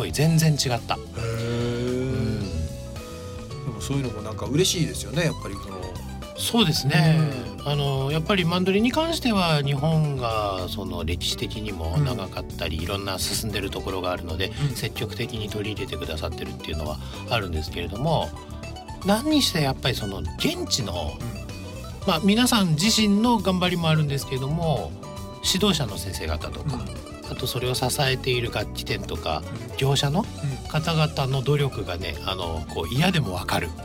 ごい全然違った。 でもそういうのもなんか嬉しいですよね、やっぱりそうですね、やっぱりマンドリンに関しては日本がその歴史的にも長かったり、いろんな進んでるところがあるので、積極的に取り入れてくださってるっていうのはあるんですけれども、何にしてやっぱりその現地の、皆さん自身の頑張りもあるんですけれども、指導者の先生方とか、あとそれを支えている楽器店とか、業者の方々の努力がね、こう嫌でもわかる。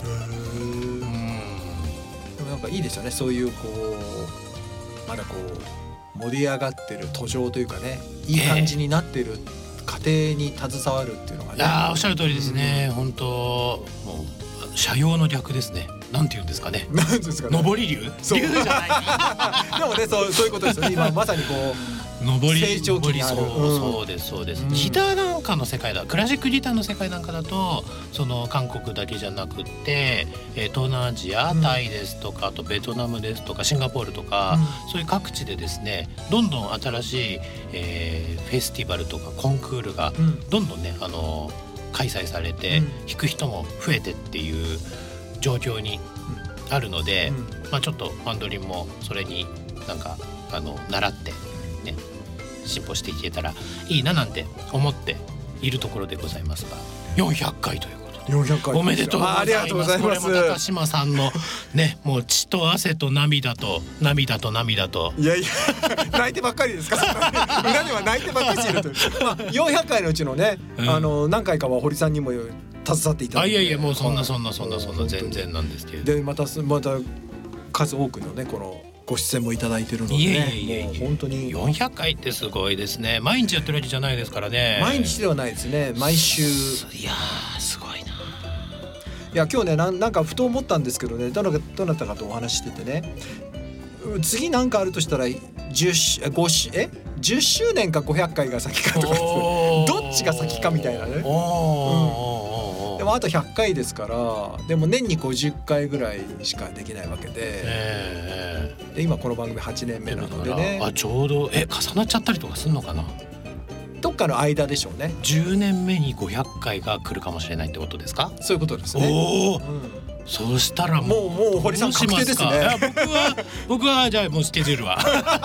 なんかいいですよね、そういうまだ盛り上がってる途上というかね、いい感じになってる過程に携わるっていうのがね、 おっしゃる通りですね、本当もう斜陽の逆ですね。なんて言うんですかね、 なんですかね、 上り流流じゃないでもね、そういうことですよね。今まさに成長期にある。 そうですそうです、ギターなんかの世界だ、クラシックギターの世界なんかだと、その韓国だけじゃなくって、東南アジア、タイですとか、あとベトナムですとかシンガポールとか、そういう各地でですね、どんどん新しい、フェスティバルとかコンクールがどんどんね、開催されて、弾く人も増えてっていう状況にあるので、ちょっとマンドリンもそれになんか習ってね、進歩していけたらいいななんて思っているところでございますが、400回ということで 400回おめでとうございます。 ありがとうございます。 これも高島さんのね、もう血と汗と涙と涙と涙と、 いやいや泣いてばっかりですか裏では泣いてばっかりしてるという、400回のうちのね、何回かは堀さんにも携わっていただいて、 いやもうそんな全然なんですけれど、 でまた数多くのね、このご出演もいただいてるのでね、もう本当に 400回ってすごいですね。毎日やってるわけじゃないですからね。 毎日ではないですね、毎週。いやすごいな。 いや今日ね、なんかふと思ったんですけどね、どなたかとお話ししててね、次なんかあるとしたら10周年か500回が先かとか、どっちが先かみたいなね。でもあと100回ですから、でも年に50回ぐらいしかできないわけで、で今この番組8年目なのでね、 ちょうど重なっちゃったりとかするのかな。 どっかの間でしょうね。 10年目に500回が来るかもしれないってことですか。 そういうことですね。 そうしたらもう堀さん確定ですね。 僕はじゃあもうスケジュールは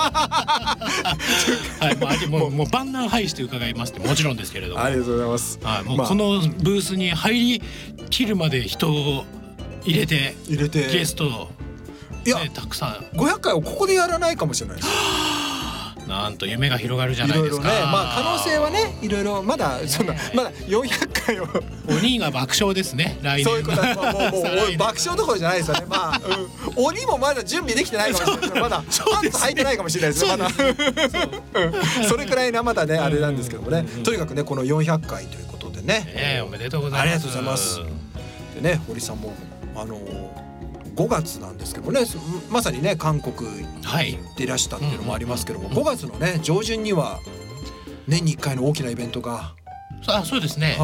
もう万難排して伺いますってもちろんですけれども、 ありがとうございます。 もうこのブースに入りきるまで人を入れてゲストをたくさん 500回をここでやらないかもしれないです。 なんと夢が広がるじゃないですか。 いろいろね、可能性はね、いろいろまだ400回をお兄が爆笑ですね、来年。 そういうことはもう爆笑どころじゃないですよね。鬼もまだ準備できてないかもしれない。まだパンツ履いてないかもしれないですね。まだそれくらいな、まだねあれなんですけどもね。とにかくね、この400回ということでね、 おめでとうございます。 ありがとうございます。でね、堀さんも5月なんですけどね、まさにね韓国行っていらしたっていうのもありますけども、5月のね上旬には年に1回の大きなイベントが。 そうですね、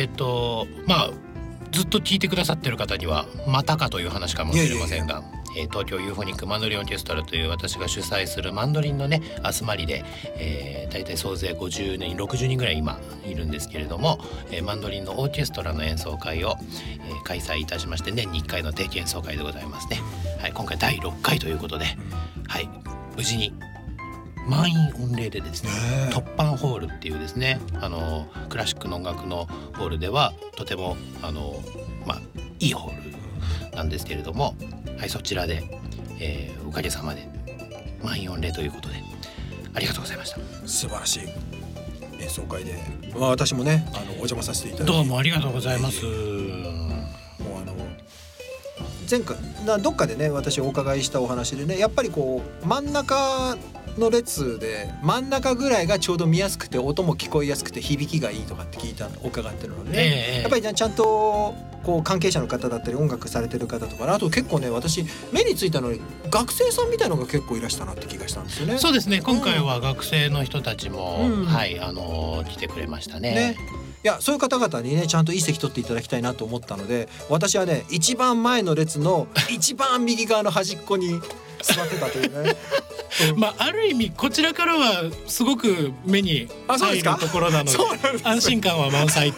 ずっと聞いてくださってる方にはまたかという話かもしれませんが、東京ユーフォニックマンドリンオーケストラという私が主催するマンドリンのね集まりで、大体総勢50人60人ぐらい今いるんですけれども、マンドリンのオーケストラの演奏会を、開催いたしまして、年に1回の定期演奏会でございますね。今回第6回ということで、無事に満員御礼でですね、突破ホールっていうですね、クラシックの音楽のホールではとてもいいホールなんですけれども、そちらで、おかげさまで満員御礼ということでありがとうございました。 素晴らしい演奏会で、私もねお邪魔させていただいて、 どうもありがとうございます。 前回どっかでね私お伺いしたお話でね、やっぱり真ん中の列で真ん中ぐらいがちょうど見やすくて、音も聞こえやすくて響きがいいとかって伺ってるのでね、やっぱりちゃんと関係者の方だったり音楽されてる方とか、あと結構ね私目についたのに学生さんみたいのが結構いらしたなって気がしたんですよね。 そうですね、今回は学生の人たちも、来てくれましたね。 いや、そういう方々にねちゃんといい席取っていただきたいなと思ったので、私はね一番前の列の一番右側の端っこに座ってたというねある意味こちらからはすごく目に入るところなので、安心感は満載